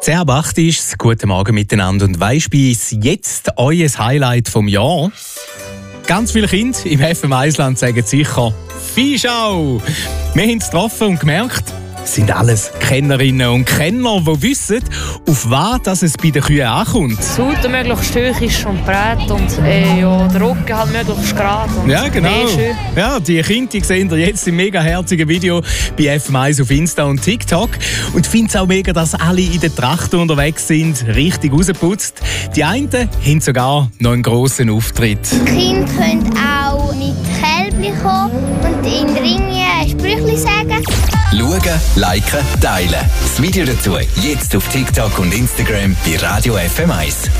Sehr acht ist guten Morgen miteinander und weisst du, ist jetzt euer Highlight vom Jahr? Ganz viele Kinder im FM1-Land sagen sicher «Viehschau». Wir haben es getroffen und gemerkt, es sind alles Kennerinnen und Kenner, die wissen, auf was es bei den Kühen ankommt. Das Auto möglichst hoch ist und breit und der Rücken halt möglichst gerade. Ja, genau. Ja, die Kinder die sehen ihr jetzt im mega herzigen Video bei FM1 auf Insta und TikTok. Und ich finde es auch mega, dass alle in der Tracht unterwegs sind, richtig rausgeputzt. Die einen haben sogar noch einen grossen Auftritt. Die Kinder können auch mit Kälbchen kommen und in Ringen Sprüche sagen. Schauen, liken, teilen. Das Video dazu jetzt auf TikTok und Instagram bei Radio FM1.